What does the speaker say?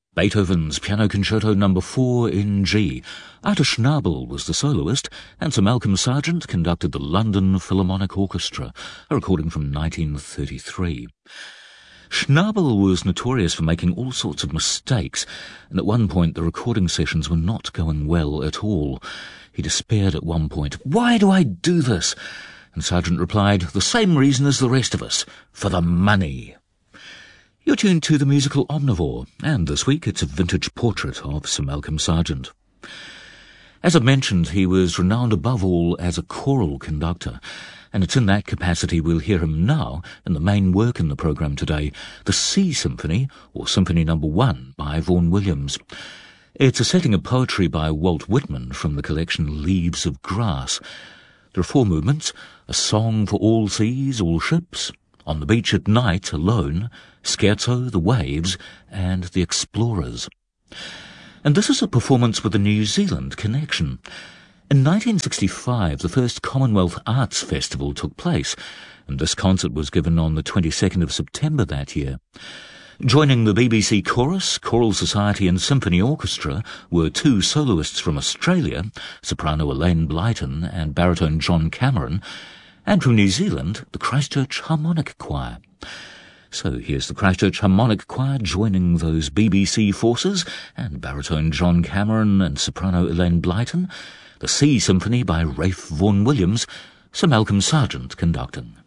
Beethoven's Piano Concerto No. 4 in G. Arthur Schnabel was the soloist, and Sir Malcolm Sargent conducted the London Philharmonic Orchestra, a recording from 1933. Schnabel was notorious for making all sorts of mistakes, and at one point the recording sessions were not going well at all. He despaired at one point, "Why do I do this?" And Sargent replied, "The same reason as the rest of us, for the money." You're tuned to the Musical Omnivore, and this week it's a vintage portrait of Sir Malcolm Sargent. As I've mentioned, he was renowned above all as a choral conductor, and it's in that capacity we'll hear him now in the main work in the programme today, the Sea Symphony, or Symphony No. 1 by Vaughan Williams. It's a setting of poetry by Walt Whitman from the collection Leaves of Grass. There are 4 movements: A Song for All Seas, All Ships, On the Beach at Night, Alone, Scherzo, The Waves, and The Explorers. And this is a performance with a New Zealand connection. In 1965, the first Commonwealth Arts Festival took place, and this concert was given on the 22nd of September that year. Joining the BBC Chorus, Choral Society and Symphony Orchestra were 2 soloists from Australia, soprano Elaine Blyton and baritone John Cameron, and from New Zealand, the Christchurch Harmonic Choir. So here's the Christchurch Harmonic Choir joining those BBC forces, and baritone John Cameron and soprano Elaine Blyton, the Sea Symphony by Ralph Vaughan Williams, Sir Malcolm Sargent conducting.